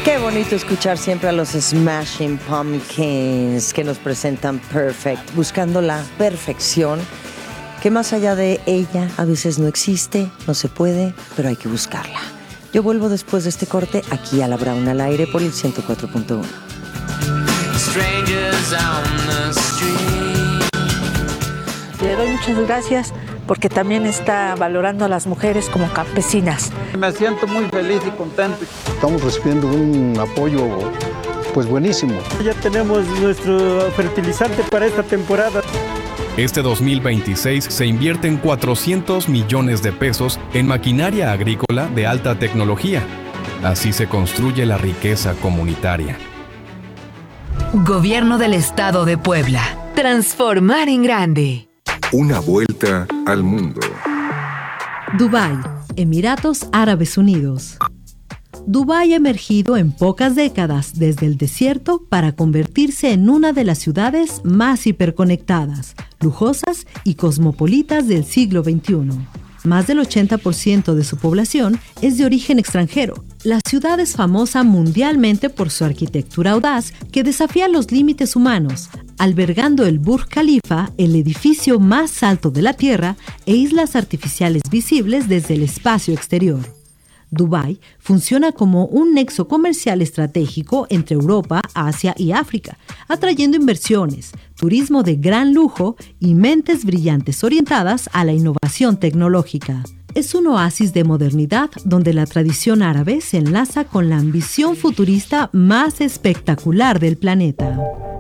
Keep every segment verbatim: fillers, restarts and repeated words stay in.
Qué bonito escuchar siempre a los Smashing Pumpkins que nos presentan Perfect, buscando la perfección, que más allá de ella a veces no existe, no se puede, pero hay que buscarla. Yo vuelvo después de este corte aquí a La Brauna al aire por el ciento cuatro punto uno. Le doy muchas gracias porque también está valorando a las mujeres como campesinas. Me siento muy feliz y contento. Estamos recibiendo un apoyo pues buenísimo. Ya tenemos nuestro fertilizante para esta temporada. Este dos mil veintiséis se invierten cuatrocientos millones de pesos en maquinaria agrícola de alta tecnología. Así se construye la riqueza comunitaria. Gobierno del Estado de Puebla. Transformar en grande. Una vuelta al mundo. Dubái, Emiratos Árabes Unidos. Dubái ha emergido en pocas décadas desde el desierto para convertirse en una de las ciudades más hiperconectadas, lujosas y cosmopolitas del siglo veintiuno. Más del ochenta por ciento de su población es de origen extranjero. La ciudad es famosa mundialmente por su arquitectura audaz que desafía los límites humanos, albergando el Burj Khalifa, el edificio más alto de la Tierra, e islas artificiales visibles desde el espacio exterior. Dubái funciona como un nexo comercial estratégico entre Europa, Asia y África, atrayendo inversiones, turismo de gran lujo y mentes brillantes orientadas a la innovación tecnológica. Es un oasis de modernidad donde la tradición árabe se enlaza con la ambición futurista más espectacular del planeta.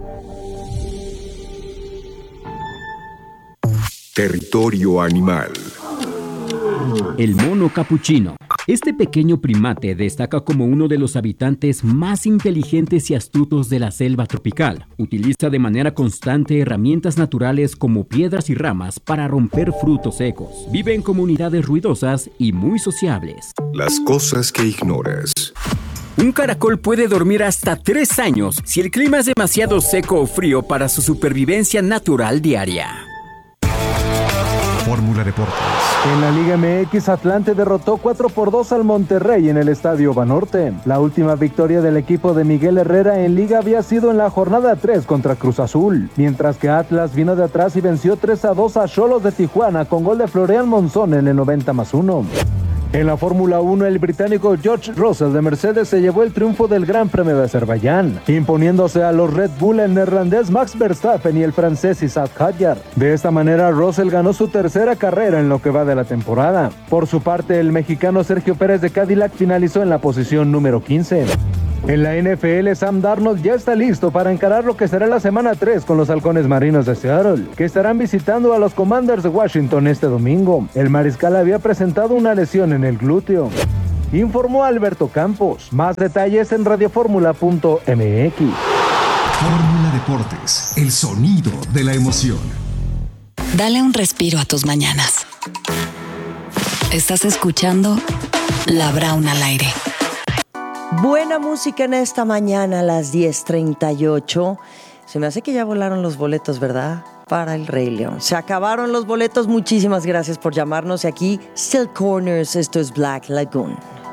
Territorio animal. El mono capuchino. Este pequeño primate destaca como uno de los habitantes más inteligentes y astutos de la selva tropical. Utiliza de manera constante herramientas naturales como piedras y ramas para romper frutos secos. Vive en comunidades ruidosas y muy sociables. Las cosas que ignoras. Un caracol puede dormir hasta tres años si el clima es demasiado seco o frío para su supervivencia natural diaria. Fórmula Deportes. En la Liga M X, Atlante derrotó cuatro por dos al Monterrey en el Estadio Banorte. La última victoria del equipo de Miguel Herrera en Liga había sido en la jornada tres contra Cruz Azul, mientras que Atlas vino de atrás y venció tres a dos a Xolos de Tijuana con gol de Florian Monzón en el noventa más uno. En la Fórmula uno, el británico George Russell de Mercedes se llevó el triunfo del Gran Premio de Azerbaiyán, imponiéndose a los Red Bull el neerlandés Max Verstappen y el francés Isaac Hadjar. De esta manera, Russell ganó su tercera carrera en lo que va de la temporada. Por su parte, el mexicano Sergio Pérez de Cadillac finalizó en la posición número quince. En la N F L, Sam Darnold ya está listo para encarar lo que será la semana tres con los Halcones Marinos de Seattle, que estarán visitando a los Commanders de Washington este domingo. El mariscal había presentado una lesión en el glúteo. Informó Alberto Campos. Más detalles en radioformula punto m x. Fórmula Deportes, el sonido de la emoción. Dale un respiro a tus mañanas. Estás escuchando La Brauna al aire. Buena música en esta mañana a las diez treinta y ocho. Se me hace que ya volaron los boletos, ¿verdad? Para el Rey León. Se acabaron los boletos. Muchísimas gracias por llamarnos. Y aquí, Still Corners. Esto es Black Lagoon.